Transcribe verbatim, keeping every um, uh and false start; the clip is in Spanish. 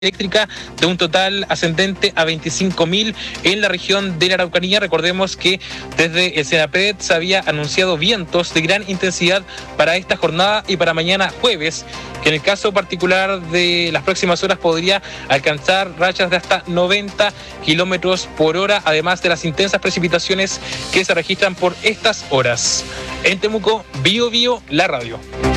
eléctrica de un total ascendente a veinticinco mil en la región de la Araucanía. Recordemos que desde el SENAPRED se había anunciado vientos de gran intensidad para esta jornada y para mañana jueves, que en el caso particular de las próximas horas podría alcanzar rachas de hasta noventa kilómetros por hora, además de las intensas precipitaciones que se registran por estas horas. En Temuco, Bio Bio, la radio.